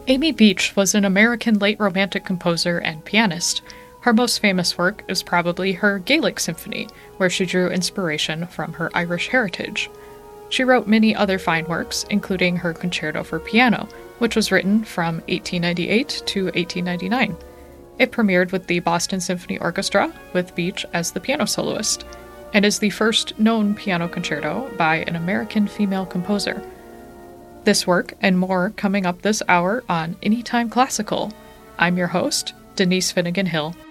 Amy Beach was an American late Romantic composer and pianist. Her most famous work is probably her Gaelic Symphony, where she drew inspiration from her Irish heritage. She wrote many other fine works, including her Concerto for Piano, which was written from 1898 to 1899. It premiered with the Boston Symphony Orchestra, with Beach as the piano soloist, and is the first known piano concerto by an American female composer. This work and more coming up this hour on Anytime Classical. I'm your host, Denise Finnegan Hill.